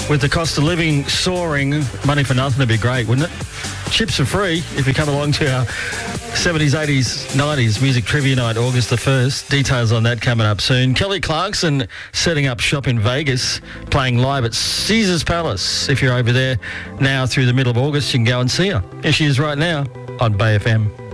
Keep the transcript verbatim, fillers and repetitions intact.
With the cost of living soaring, money for nothing would be great, wouldn't it? Chips are free if you come along to our seventies, eighties, nineties Music Trivia Night, August the first. Details on that coming up soon. Kelly Clarkson setting up shop in Vegas, playing live at Caesars Palace. If you're over there now through the middle of August, you can go and see her. Here she is right now on Bay F M.